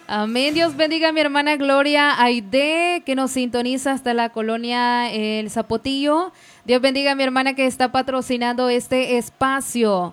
Amén. Dios bendiga a mi hermana Gloria Aide, que nos sintoniza hasta la colonia El Zapotillo. Dios bendiga a mi hermana que está patrocinando este espacio.